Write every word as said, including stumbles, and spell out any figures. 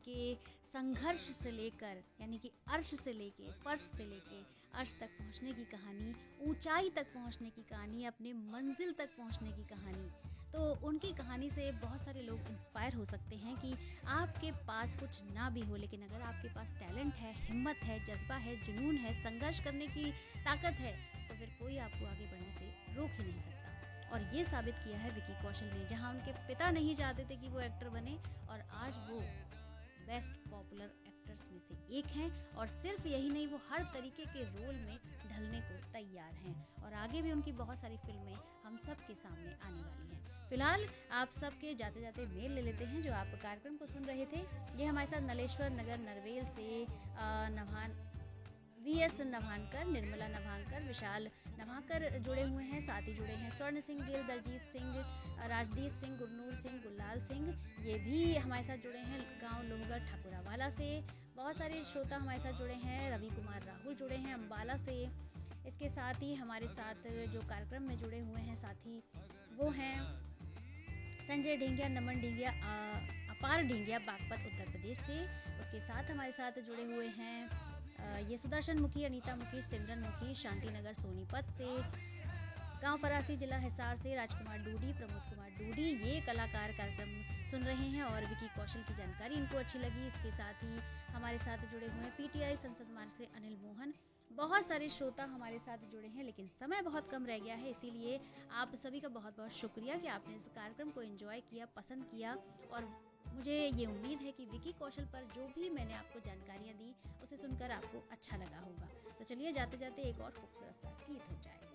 उनके संघर्ष से लेकर यानी कि अर्श से लेके फर्श से लेके अर्श तक पहुंचने की कहानी, ऊंचाई तक पहुंचने की कहानी, अपने मंजिल तक पहुंचने की कहानी। तो उनकी कहानी से बहुत सारे लोग इंस्पायर हो सकते हैं कि आपके पास कुछ ना भी हो, लेकिन अगर आपके पास टैलेंट है, हिम्मत है, जज्बा है, जुनून है, संघर्ष करने की ताकत है, तो फिर कोई आपको आगे बढ़ने से रोक ही नहीं सकता। और ये साबित किया है विकी कौशल ने, जहां उनके पिता नहीं चाहते थे कि वो एक्टर बने और आज वो बेस्ट पॉपुलर एक्टर्स में से एक हैं। और सिर्फ यही नहीं, वो हर तरीके के रोल में ढलने को तैयार हैं और आगे भी उनकी बहुत सारी फिल्में हम सब के सामने आने वाली हैं। फिलहाल आप सबके जाते जाते मेल ले लेते हैं जो आप कार्यक्रम को सुन रहे थे। ये हमारे साथ नलेश्वर नगर नरवेल से नभान वी एस नभानकर, निर्मला नभानकर, विशाल नभाकर जुड़े हुए हैं। साथ ही जुड़े हैं स्वर्ण सिंह गिल, दलजीत सिंह, राजदीप सिंह, गुरनूर सिंह, गुलाल सिंह, ये भी हमारे साथ जुड़े हैं गांव लोहगढ़ ठाकुरावाला से। बहुत सारे श्रोता हमारे साथ जुड़े हैं, रवि कुमार राहुल जुड़े हैं अम्बाला से। इसके साथ ही हमारे साथ जो कार्यक्रम में जुड़े हुए हैं साथी वो हैं संजय ढेंगिया, नमन ढेंगिया, अपार ढेंगिया, बागपत उत्तर प्रदेश से। उसके साथ हमारे साथ जुड़े हुए हैं ये सुदर्शन मुखी, अनीता मुखी, सिमरन मुखी, शांतिनगर सोनीपत से, गांव फरासी, जिला हिसार से राजकुमार डूडी, प्रमोद कुमार डूडी, ये कलाकार कार्यक्रम सुन रहे हैं और विकी कौशल की जानकारी इनको अच्छी लगी। इसके साथ ही हमारे साथ जुड़े हुए हैं पीटीआई संसद मार्ग से अनिल मोहन। बहुत सारे श्रोता हमारे साथ जुड़े हैं, लेकिन समय बहुत कम रह गया है, इसीलिए आप सभी का बहुत बहुत शुक्रिया कि आपने इस कार्यक्रम को एंजॉय किया, पसंद किया। और मुझे ये उम्मीद है कि विकी कौशल पर जो भी मैंने आपको जानकारियाँ दी उसे सुनकर आपको अच्छा लगा होगा। तो चलिए जाते जाते एक और खूबसूरत सा गीत हो जाए।